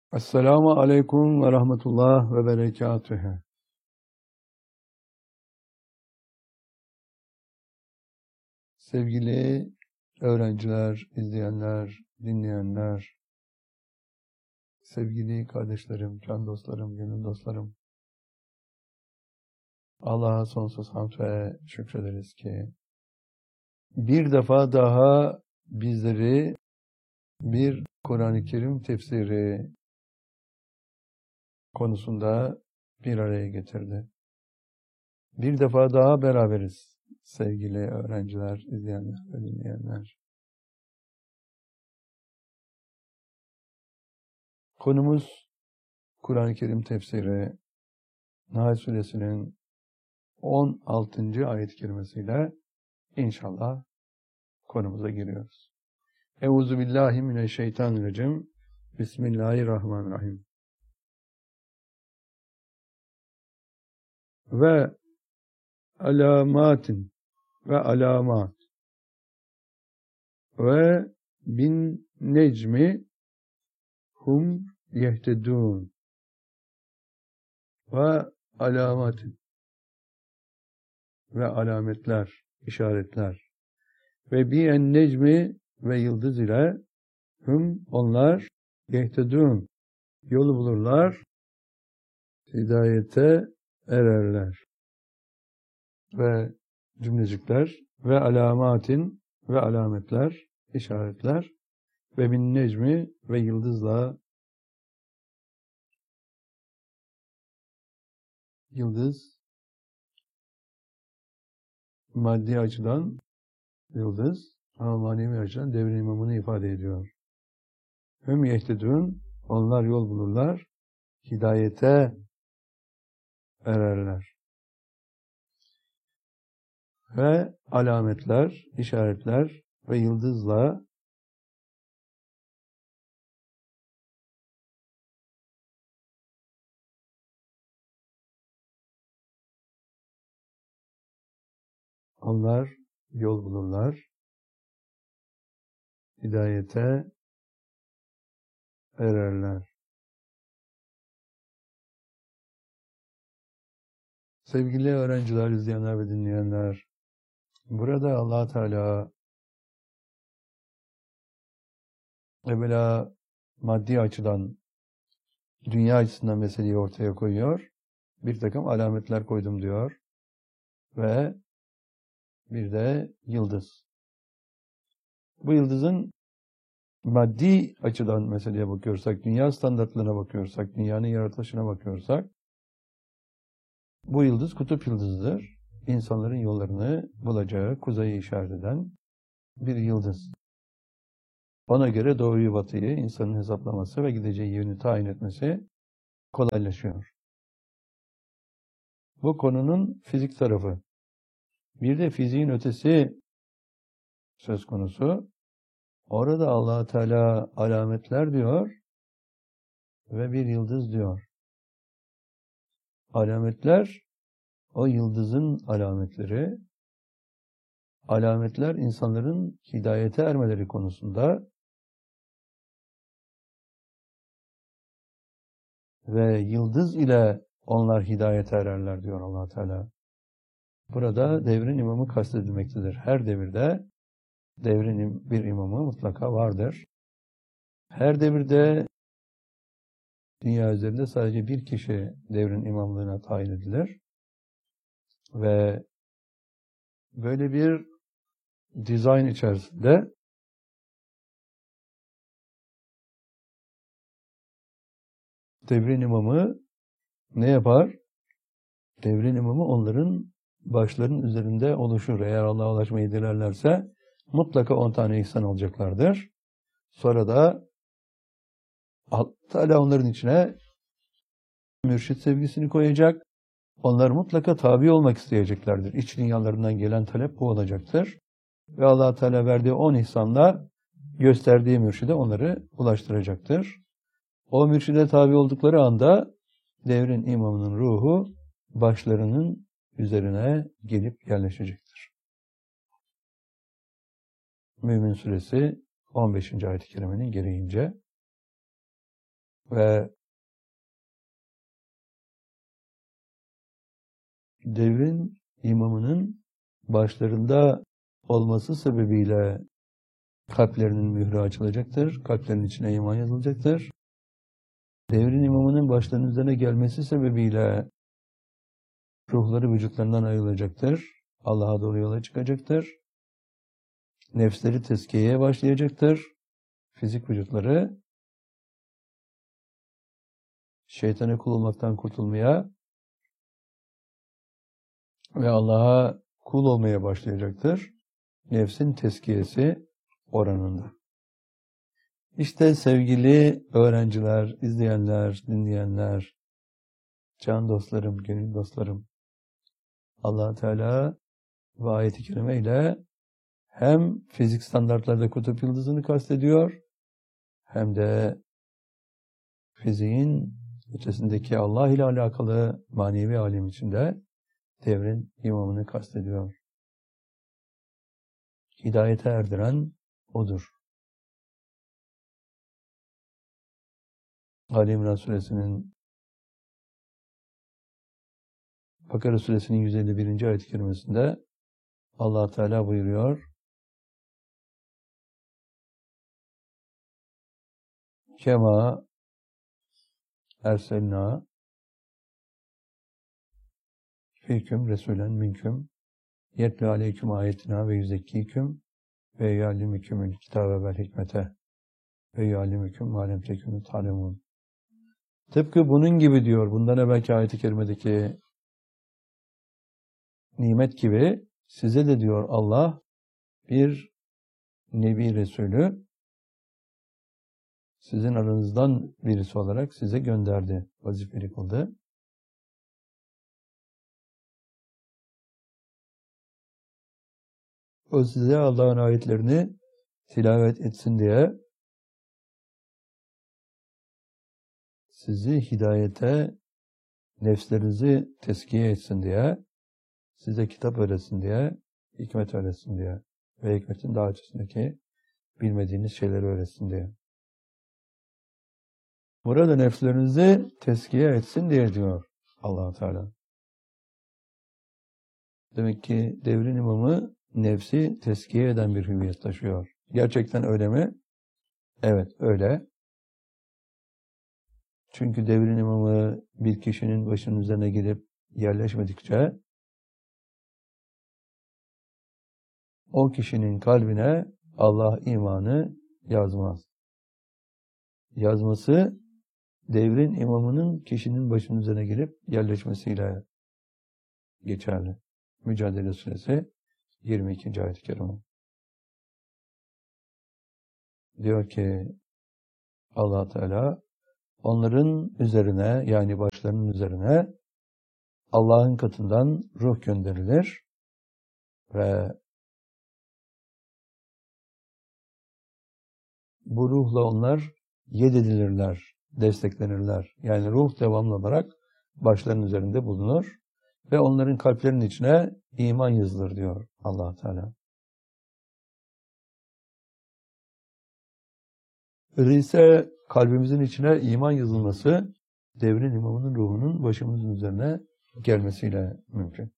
Esselamu aleyküm ve rahmetullah ve berekatühü. Sevgili öğrenciler, izleyenler, dinleyenler, sevgili kardeşlerim, can dostlarım, gönül dostlarım. Allah'a sonsuz hamd ve şükrederiz ki bir defa daha bizleri bir Kur'an-ı Kerim tefsiri konusunda bir araya getirdi. Bir defa daha beraberiz sevgili öğrenciler, izleyenler ve dinleyenler. Konumuz Kur'an-ı Kerim tefsiri, Nahl Suresinin 16. ayet-i kerimesiyle inşallah konumuza giriyoruz. Euzubillahimineşşeytanirracim. Bismillahirrahmanirrahim. Ve alamatin ve alamat ve bin necmi hum yehtedun ve alamatin ve alametler, işaretler ve bien necmi ve yıldız ile hum onlar yehtedun yolu bulurlar, hidayete ererler. Ve cümlecikler ve alamatin ve alametler, işaretler ve bin necmi ve yıldızla yıldız maddi açıdan yıldız ama manevi açıdan devrin imamını ifade ediyor. Hüm yehtedun onlar yol bulurlar, hidayete ererler. Ve alametler, işaretler ve yıldızla onlar yol bulurlar, hidayete ererler. Sevgili öğrenciler, izleyenler ve dinleyenler, burada Allah Teala evvela maddi açıdan, dünya açısından meseleyi ortaya koyuyor. Bir takım alametler koydum diyor. Ve bir de yıldız. Bu yıldızın maddi açıdan meseleye bakıyorsak, dünya standartlarına bakıyorsak, dünyanın yaratılışına bakıyorsak, bu yıldız kutup yıldızıdır. İnsanların yollarını bulacağı, kuzeyi işaret eden bir yıldız. Ona göre doğuyu batıyı insanın hesaplaması ve gideceği yönü tayin etmesi kolaylaşıyor. Bu konunun fizik tarafı. Bir de fiziğin ötesi söz konusu. Orada Allah Teala alametler diyor ve bir yıldız diyor. Alametler o yıldızın alametleri. Alametler insanların hidayete ermeleri konusunda ve yıldız ile onlar hidayete ererler diyor Allah Teala. Burada devrin imamı kastedilmektedir. Her devirde devrin bir imamı mutlaka vardır. Her devirde dünya üzerinde sadece bir kişi devrin imamlığına tayin edilir. Ve böyle bir dizayn içerisinde devrin imamı ne yapar? Devrin imamı onların başlarının üzerinde oluşur. Eğer Allah'a ulaşmayı dilerlerse mutlaka 10 tane ihsan alacaklardır. Sonra da Allah Teala onların içine mürşit sevgisini koyacak. Onlar mutlaka tabi olmak isteyeceklerdir. İç dünyalarından gelen talep bu olacaktır. Ve Allah Teala verdiği 10 ihsanla gösterdiği mürşide onları ulaştıracaktır. O mürşide tabi oldukları anda devrin imamının ruhu başlarının üzerine gelip yerleşecektir. Mümin Suresi 15. ayet-i kerimenin gereğince Ve devrin imamının başlarında olması sebebiyle kalplerinin mührü açılacaktır. Kalplerinin içine iman yazılacaktır. Devrin imamının başlarının üzerine gelmesi sebebiyle ruhları vücutlarından ayrılacaktır. Allah'a doğru yola çıkacaktır. Nefsleri tezkiyeye başlayacaktır. Fizik vücutları şeytana kul olmaktan kurtulmaya ve Allah'a kul olmaya başlayacaktır. Nefsin tezkiyesi oranında. İşte sevgili öğrenciler, izleyenler, dinleyenler, can dostlarım, gönül dostlarım, Allah Teala ve ayet-i kerime ile hem fizik standartlarda kutup yıldızını kastediyor, hem de fiziğin ötesindeki Allah ile alakalı manevi alem içinde devrin imamını kastediyor. Hidayete erdiren odur. Ali İmran Suresinin Bakara Suresinin 151. ayet-i kerimesinde Allah Teala buyuruyor: Kema erselna fiküm resulen minküm yetlu aleyküm ayetina ve yüzekkiküm ve yuallimükümül kitabe vel hikmete ve yuallimüküm ma lem tekunu ta'lemun. Tıpkı bunun gibi diyor, bundan evvelki ayet-i kerimedeki nimet gibi size de diyor Allah bir Nebi Resulü sizin aranızdan birisi olarak size gönderdi, vazifeli kıldı. O size Allah'ın ayetlerini tilavet etsin diye, sizi hidayete, nefslerinizi teskiye etsin diye, size kitap öğretsin diye, hikmet öğretsin diye ve hikmetin daha ötesindeki bilmediğiniz şeyleri öğretsin diye. Burada nefslerinizi teskiye etsin diye diyor Allah Teala. Demek ki devrin imamı nefsi teskiye eden bir hüviyet taşıyor. Gerçekten öyle mi? Evet, öyle. Çünkü devrin imamı bir kişinin başının üzerine gelip yerleşmedikçe o kişinin kalbine Allah imanı yazmaz. Yazması devrin imamının kişinin başının üzerine gelip yerleşmesiyle geçerli. Mücadele Suresi 22. ayet-i kerime. Diyor ki Allah Teala onların üzerine, yani başlarının üzerine Allah'ın katından ruh gönderilir ve bu ruhla onlar yededilirler, desteklenirler. Yani ruh devamlı olarak başlarının üzerinde bulunur ve onların kalplerinin içine iman yazılır diyor Allah Teala. Öyleyse kalbimizin içine iman yazılması devrin imamının ruhunun başımızın üzerine gelmesiyle mümkün.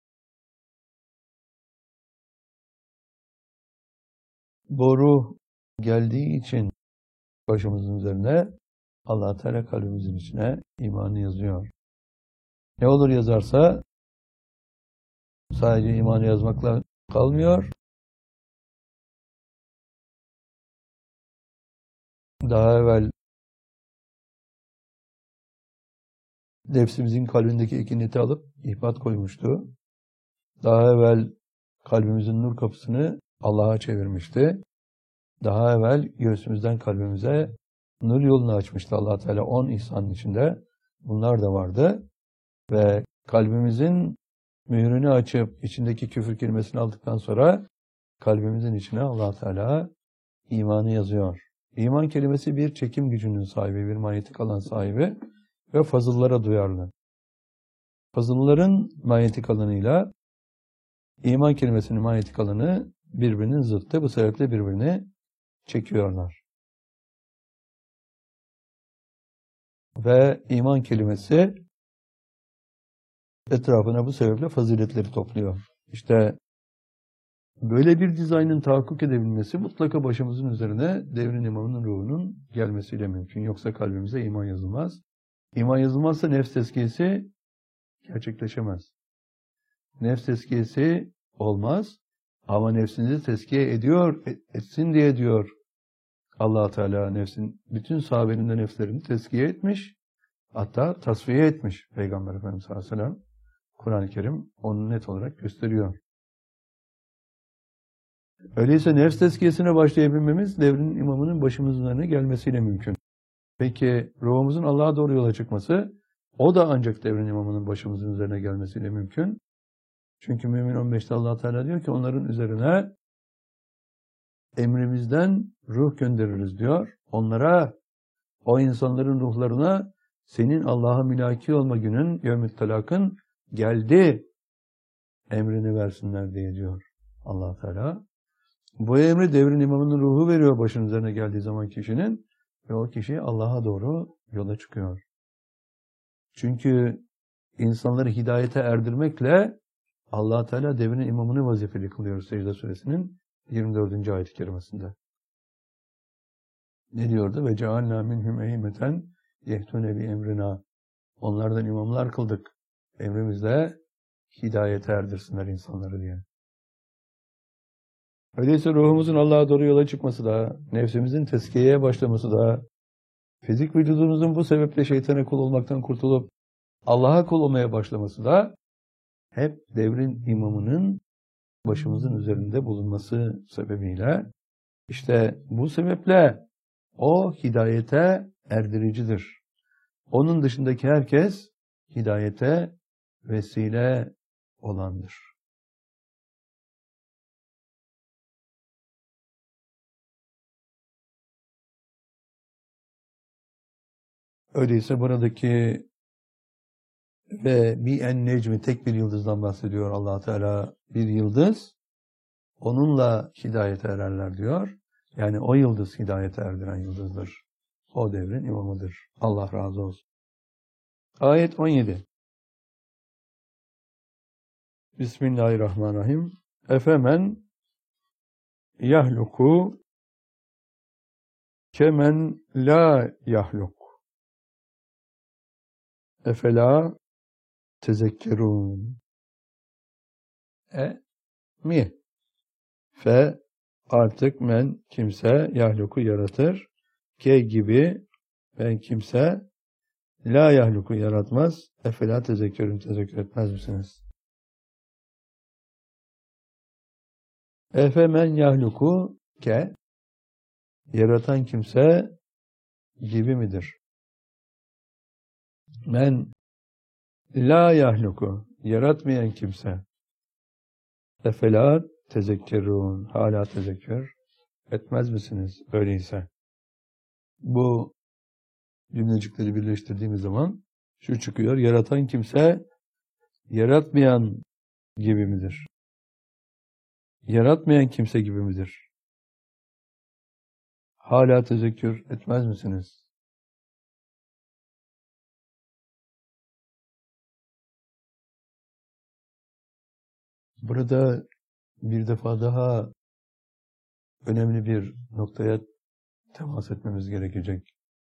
Bu ruh geldiği için başımızın üzerine Allah Teala kalbimizin içine imanı yazıyor. Ne olur yazarsa sadece imanı yazmakla kalmıyor. Daha evvel nefsimizin kalbindeki ikineti alıp ihbat koymuştu. Daha evvel kalbimizin nur kapısını Allah'a çevirmişti. Daha evvel göğsümüzden kalbimize nur yolunu açmıştı Allah Teala 10 ihsanın içinde. Bunlar da vardı. Ve kalbimizin mührünü açıp içindeki küfür kelimesini aldıktan sonra kalbimizin içine Allah Teala imanı yazıyor. İman kelimesi bir çekim gücünün sahibi, bir manyetik alan sahibi ve fazıllara duyarlı. Fazılların manyetik alanıyla iman kelimesinin manyetik alanı birbirinin zıttı. Bu sebeple birbirini çekiyorlar. Ve iman kelimesi etrafına bu sebeple faziletleri topluyor. İşte böyle bir dizaynın tahakkuk edebilmesi mutlaka başımızın üzerine devrin imamının ruhunun gelmesiyle mümkün. Yoksa kalbimize iman yazılmaz. İman yazılmazsa nefs tezkiyesi gerçekleşemez. Nefs tezkiyesi olmaz. Ama nefsinizi tezkiye ediyor, etsin diye diyor Allah Teala nefsin bütün sahabenin de nefslerini tezkiye etmiş. Hatta tasfiye etmiş Peygamber Efendimiz sallallahu aleyhi ve sellem. Kur'an-ı Kerim onu net olarak gösteriyor. Öyleyse nefs tezkiyesine başlayabilmemiz devrin imamının başımızın üzerine gelmesiyle mümkün. Peki ruhumuzun Allah'a doğru yola çıkması o da ancak devrin imamının başımızın üzerine gelmesiyle mümkün. Çünkü Mümin 15'te Allah Teala diyor ki onların üzerine emrimizden ruh göndeririz diyor. Onlara, o insanların ruhlarına senin Allah'a mülaki olma günün, yevmü't talakın geldi emrini versinler diye diyor Allah Teala. Bu emri devrin imamının ruhu veriyor başının üzerine geldiği zaman kişinin ve o kişi Allah'a doğru yola çıkıyor. Çünkü insanları hidayete erdirmekle Allah Teala devrin imamını vazifeli kılıyor Secde Suresinin 24. ayet-i kerimesinde. Ne diyordu? Ve cealna minhum eymeten yehtune bi emrina. Onlardan imamlar kıldık. Emrimizle hidayete erdirsinler insanları diye. Öyleyse ruhumuzun Allah'a doğru yola çıkması da, nefsimizin tezkiyeye başlaması da, fizik vücudumuzun bu sebeple şeytana kul olmaktan kurtulup Allah'a kul olmaya başlaması da hep devrin imamının başımızın üzerinde bulunması sebebiyle işte bu sebeple o hidayete erdiricidir. Onun dışındaki herkes hidayete vesile olandır. Öyleyse buradaki ve bir en-necmi tek bir yıldızdan bahsediyor Allah Teala. Bir yıldız, onunla hidayete ererler diyor. Yani o yıldız hidayete erdiren yıldızdır. O devrin imamıdır. Allah razı olsun. Ayet 17. Bismillahirrahmanirrahim. Efemen yahluku kemen la yahluk. Efela tezekkerun. Mi? Fe artık men kimse yahluku yaratır. Ke gibi ben kimse la yahluku yaratmaz. Efela tezekkerun tezekkür etmez misiniz? Efe men yahluku ke yaratan kimse gibi midir? Men la yahluku yaratmayan kimse. Efela tezekkerun hala tezekkür etmez misiniz? Öyleyse. Bu cümlecikleri birleştirdiğimiz zaman şu çıkıyor. Yaratan kimse yaratmayan gibi midir? Yaratmayan kimse gibi midir? Hala tezekkür etmez misiniz? Burada bir defa daha önemli bir noktaya temas etmemiz gerekecek.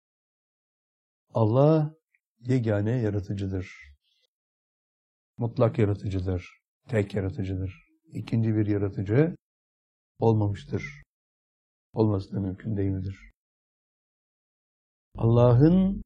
Allah yegane yaratıcıdır. Mutlak yaratıcıdır. Tek yaratıcıdır. İkinci bir yaratıcı olmamıştır. Olması da mümkün değildir. Allah'ın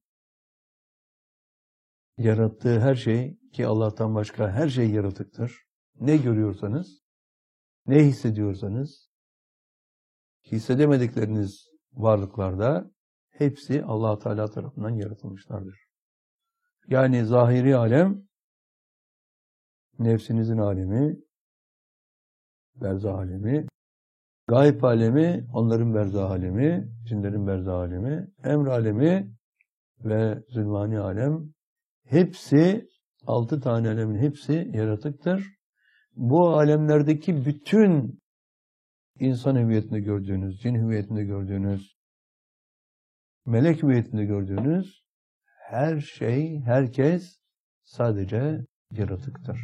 yarattığı her şey ki Allah'tan başka her şey yaratıktır. Ne görüyorsanız, ne hissediyorsanız, hissedemedikleriniz varlıklarda hepsi Allah Teala tarafından yaratılmışlardır. Yani zahiri alem, nefsinizin alemi, berzah alemi, gayb alemi, onların berzah alemi, cinlerin berzah alemi, emr alemi ve zulmani alem, hepsi, 6 tane alemin hepsi yaratıktır. Bu alemlerdeki bütün insan hüviyetinde gördüğünüz, cin hüviyetinde gördüğünüz, melek hüviyetinde gördüğünüz her şey, herkes sadece yaratıktır.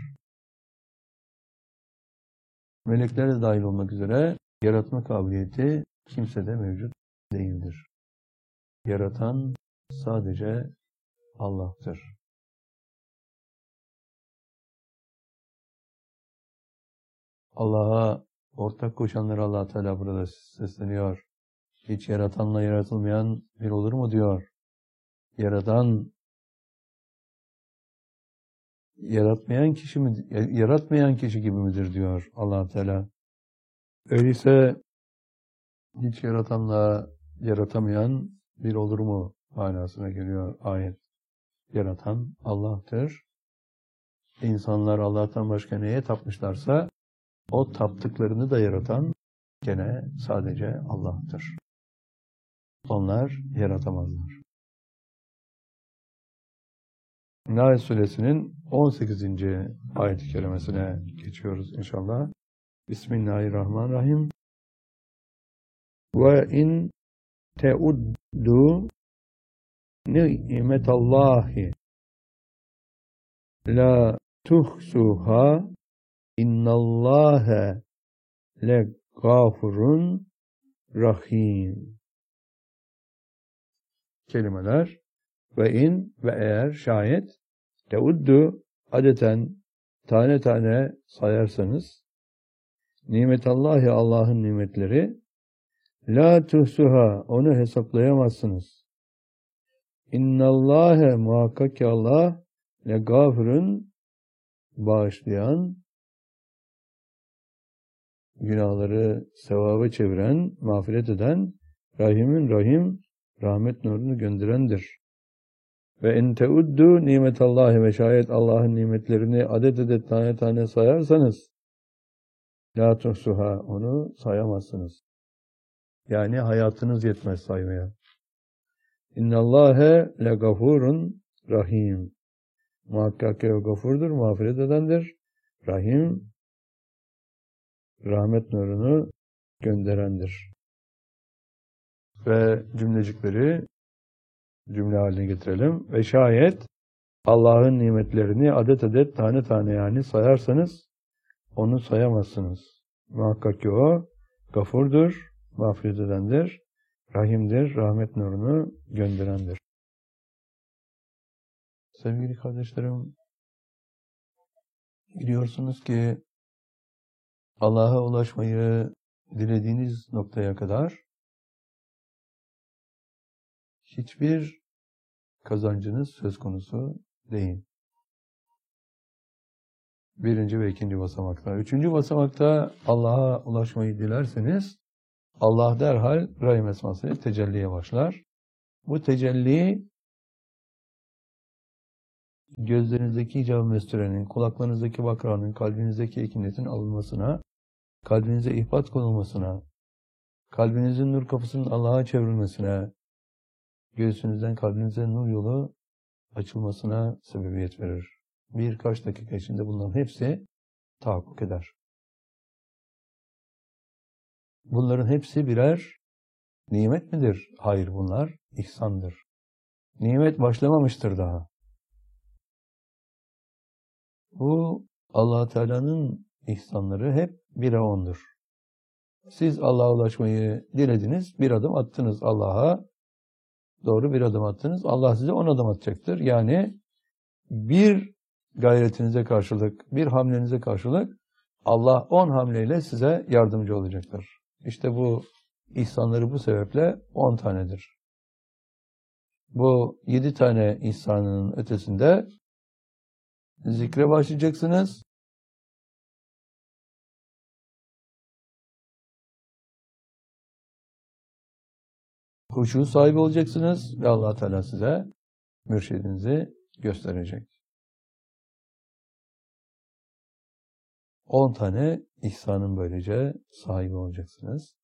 Melekler de dahil olmak üzere yaratma kabiliyeti kimsede mevcut değildir. Yaratan sadece Allah'tır. Allah'a ortak koşanlara Allah Teala burada sesleniyor. Hiç yaratanla yaratılmayan bir olur mu diyor. Yaratmayan kişi mi, yaratmayan kişi gibi midir diyor Allah Teala. Öyleyse hiç yaratanla yaratamayan bir olur mu manasına geliyor ayet. Yaratan Allah'tır. İnsanlar Allah'tan başka neye tapmışlarsa o taptıklarını da yaratan gene sadece Allah'tır. Onlar yaratamazlar. Nahl Suresinin 18. ayet-i kerimesine geçiyoruz inşallah. Bismillahirrahmanirrahim. Ve in teuddu ni'metallahi la tuhsuha innallâhe legâfurun rahîm. Kelimeler ve in ve eğer şayet teuddu adeten tane tane sayarsanız nimetallahi Allah'ın nimetleri la tuhsuha onu hesaplayamazsınız. İnnallâhe muhakkak ki Allah legâfurun bağışlayan, günahları sevaba çeviren, mağfiret eden, rahimin rahim, rahmet nurunu gönderendir. Ve en teuddu nimetallahi ve şayet Allah'ın nimetlerini adet adet tane tane sayarsanız la tuhsuha onu sayamazsınız. Yani hayatınız yetmez saymaya. İnnallâhe legafurun rahim. Muhakkak ki o gafurdur, mağfiret edendir. Rahim, rahmet nurunu gönderendir. Ve cümlecikleri cümle haline getirelim. Ve şayet Allah'ın nimetlerini adet adet tane tane yani sayarsanız onu sayamazsınız. Muhakkak ki o gafurdur, mağfiret edendir, rahimdir, rahmet nurunu gönderendir. Sevgili kardeşlerim, biliyorsunuz ki Allah'a ulaşmayı dilediğiniz noktaya kadar hiçbir kazancınız söz konusu değil. Birinci ve ikinci basamakta. Üçüncü basamakta Allah'a ulaşmayı dilerseniz Allah derhal Rahim esmasıyla tecelliye başlar. Bu tecelli gözlerinizdeki icab-ı mestürenin, kulaklarınızdaki vakranın, kalbinizdeki ekinetin alınmasına, kalbinize ihbat konulmasına, kalbinizin nur kapısının Allah'a çevrilmesine, göğsünüzden kalbinize nur yolu açılmasına sebebiyet verir. Birkaç dakika içinde bunların hepsi tahakkuk eder. Bunların hepsi birer nimet midir? Hayır, bunlar ihsandır. Nimet başlamamıştır daha. Bu Allah Teala'nın ihsanları hep 1'e 10'dur. Siz Allah'a ulaşmayı dilediniz, bir adım attınız Allah'a, doğru bir adım attınız. Allah size 10 adım atacaktır. Yani bir gayretinize karşılık, bir hamlenize karşılık Allah 10 hamleyle size yardımcı olacaktır. İşte bu ihsanları bu sebeple 10 tanedir. Bu 7 tane ihsanının ötesinde zikre başlayacaksınız. Huşu sahibi olacaksınız ve Allah Teala size mürşidinizi gösterecek. 10 tane ihsanın böylece sahibi olacaksınız.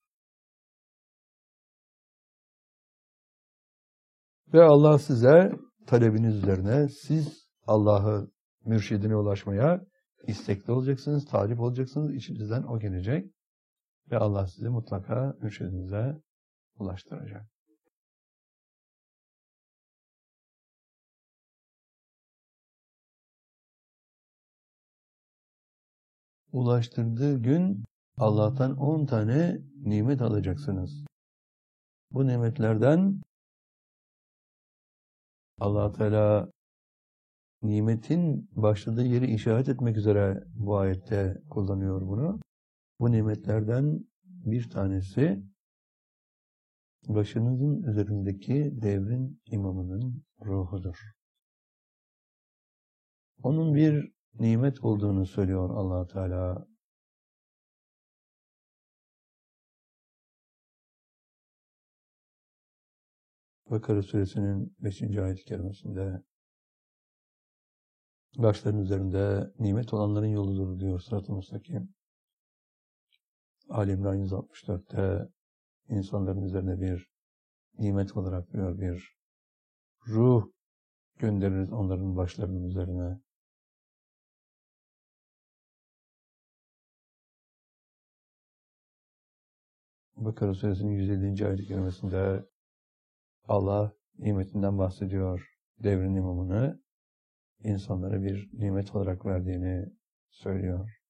Ve Allah size talebiniz üzerine siz Allah'ı mürşidine ulaşmaya istekli olacaksınız, talip olacaksınız. İçinizden o gelecek ve Allah sizi mutlaka mürşidinize ulaştıracak. ulaştırdığı gün Allah'tan 10 tane nimet alacaksınız. Bu nimetlerden Allah Teala nimetin başladığı yeri işaret etmek üzere bu ayette kullanıyor bunu. Bu nimetlerden bir tanesi başınızın üzerindeki devrin imamının ruhudur. Onun bir nimet olduğunu söylüyor Allah Teala. Bakara suresinin 5. ayet-i kerimesinde başların üzerinde nimet olanların yoludur diyor Sırat-ı Müstakim. Ali İmran 164'te insanların üzerine bir nimet olarak diyor bir ruh göndeririz onların başlarının üzerine. Bakara suresinin 107. ayet-i kerimesinde Allah nimetinden bahsediyor. Devrin imamını insanlara bir nimet olarak verdiğini söylüyor.